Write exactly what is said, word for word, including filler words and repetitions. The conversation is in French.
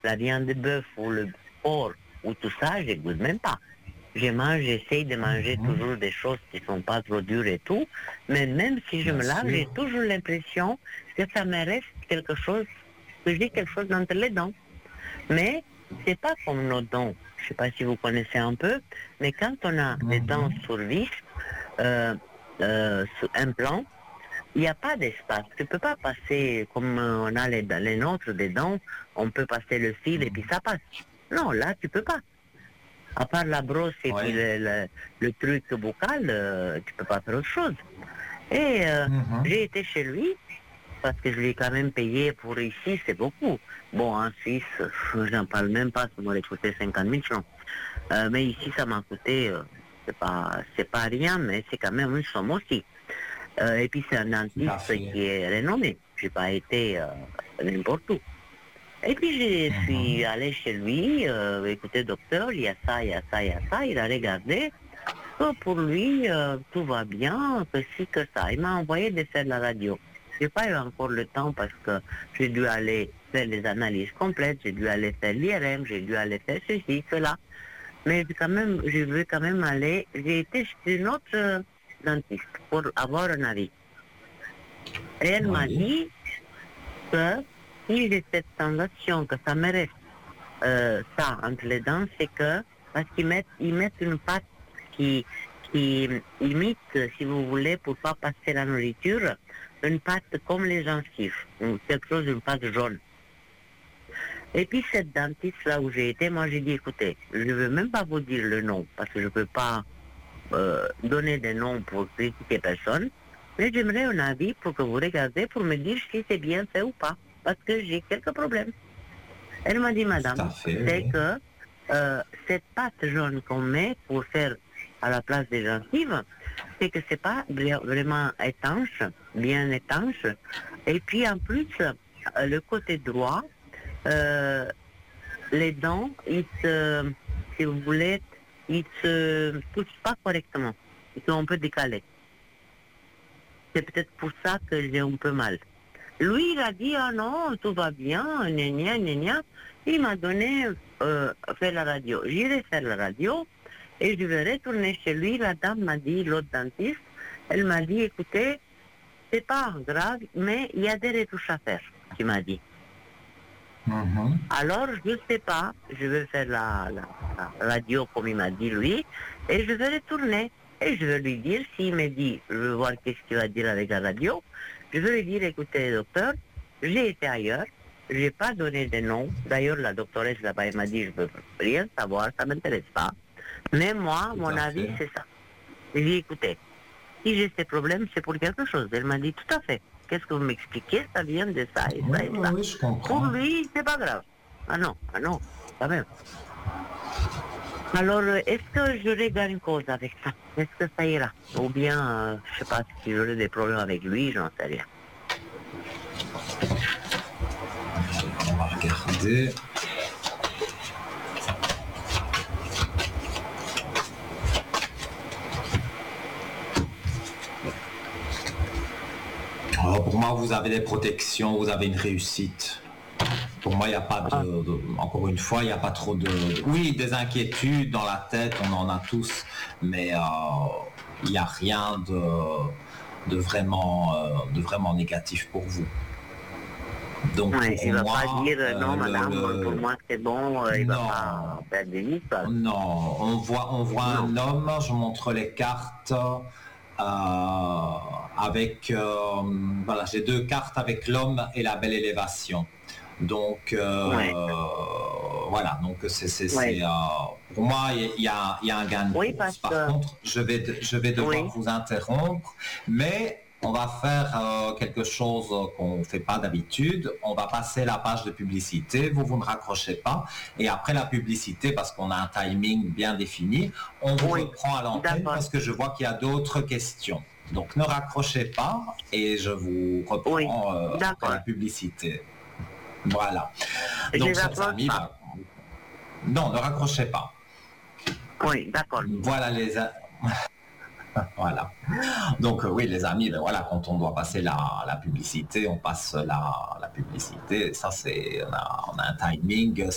la viande de bœuf ou le porc ou tout ça, je goûte même pas. Je mange, j'essaye de manger Mhm. toujours des choses qui sont pas trop dures et tout, mais même si je Bien me lave, sûr. j'ai toujours l'impression que ça me reste quelque chose, que j'ai quelque chose entre les dents. Mais c'est pas comme nos dents. Je sais pas si vous connaissez un peu, mais quand on a des dents Mhm. sur vis, euh, euh, sur un plan, il n'y a pas d'espace. Tu peux pas passer comme euh, on a les, les nôtres des dents, on peut passer le fil et puis ça passe. Non, là, tu peux pas. À part la brosse et puis Oui. le, le, le truc buccal, euh, tu peux pas faire autre chose. Et euh, Mhm. j'ai été chez lui, parce que je l'ai quand même payé pour ici, c'est beaucoup. Bon, en Suisse, euh, j'en parle même pas, ça m'aurait coûté cinquante mille francs. Euh, mais ici, ça m'a coûté, euh, c'est pas, c'est pas rien, mais c'est quand même une somme aussi. Euh, et puis c'est un Tout à dentiste fait. qui est renommé. J'ai pas été euh, n'importe où. Et puis je suis Mhm. allé chez lui, euh, écoutez docteur, il y a ça, il y a ça, il y a ça. Il a regardé. Que pour lui, euh, tout va bien, que si, que ça. Il m'a envoyé de faire la radio. J'ai pas eu encore le temps parce que j'ai dû aller faire les analyses complètes, j'ai dû aller faire l'I R M, j'ai dû aller faire ceci, cela. Mais j'ai quand même, je veux quand même aller. J'ai été chez une autre euh, dentiste pour avoir un avis. Et elle m'a Oui. dit que si j'ai cette sensation que ça me reste euh, ça entre les dents, c'est que parce qu'ils mettent, ils mettent une pâte qui, qui imite, si vous voulez, pour pas passer la nourriture, une pâte comme les gencives, ou quelque chose, une pâte jaune. Et puis cette dentiste là où j'ai été, moi j'ai dit écoutez, je ne veux même pas vous dire le nom parce que je ne peux pas euh, donner des noms pour critiquer personne, mais j'aimerais un avis pour que vous regardez pour me dire si c'est bien fait ou pas, parce que j'ai quelques problèmes. Elle m'a dit Tout à madame, fait, c'est oui. que euh, cette pâte jaune qu'on met pour faire à la place des gencives, c'est que c'est pas vra- vraiment étanche, bien étanche. Et puis en plus, euh, le côté droit, euh, les dents, ils se, si vous voulez, ils se touchent pas correctement. Ils sont un peu décalés. C'est peut-être pour ça que j'ai un peu mal. Lui, il a dit, ah non, tout va bien, gna gna gna gna. Il m'a donné, euh, fait la radio. J'irai faire la radio et je vais retourner chez lui. La dame m'a dit, l'autre dentiste, elle m'a dit, écoutez, c'est pas grave, mais il y a des retouches à faire, tu m'as dit. Mhm. Alors, je ne sais pas, je vais faire la, la, la radio comme il m'a dit lui, et je vais retourner. Et je vais lui dire, s'il me dit, je veux voir qu'est-ce qu'il va dire avec la radio, je vais lui dire, écoutez, docteur, j'ai été ailleurs, je n'ai pas donné de nom. D'ailleurs, la doctoresse là-bas, elle m'a dit, je ne veux rien savoir, ça ne m'intéresse pas. Mais moi, Tout mon à avis, fait. c'est ça. Je lui ai dit, écoutez, si j'ai ces problèmes, c'est pour quelque chose. Elle m'a dit, tout à fait. Qu'est-ce que vous m'expliquez? Ça vient de ça et Oui, ça et oui, ça. oui, je Pour comprends. lui, c'est pas grave. Ah non, ah non, quand même. Alors, euh, est-ce que j'aurai gain de cause avec ça? Est-ce que ça ira? Ou bien, euh, je sais pas si j'aurai des problèmes avec lui, j'en sais rien. On va regarder. Alors, pour moi, vous avez des protections, vous avez une réussite. Pour moi, il n'y a pas de, Ah, de- encore une fois, il n'y a pas trop de, de- oui, des inquiétudes dans la tête, on en a tous, mais euh, il n'y a rien de, de vraiment, euh, de vraiment négatif pour vous. Donc ouais, pour il va pas moi, dire euh, non, euh, le, madame, pour le- moi c'est bon, euh, il va non, pas faire des histoires. non, on voit, on voit Non. un homme, je montre les cartes, euh, avec, euh, voilà, j'ai deux cartes avec l'homme et la belle élévation. Donc Ouais, euh, voilà, donc c'est, c'est, c'est, ouais. euh, pour moi il y a, il y a un gain de Oui, parce cause. Par que, contre, je vais, de- je vais devoir oui, vous interrompre, mais on va faire euh, quelque chose qu'on ne fait pas d'habitude. On va passer la page de publicité. Vous, vous ne raccrochez pas. Et après la publicité, parce qu'on a un timing bien défini, on vous oui, reprend à l'antenne d'accord, parce que je vois qu'il y a d'autres questions. Donc ne raccrochez pas et je vous oui, reprends euh, après d'accord. la publicité. Voilà. Je Donc, chers n'approche amis, pas. bah, non, ne raccrochez pas. Oui, d'accord. Voilà les... a- Voilà. Donc, euh, oui, les amis, ben voilà, quand on doit passer la, la publicité, on passe la, la publicité. Ça, c'est... On a, on a un timing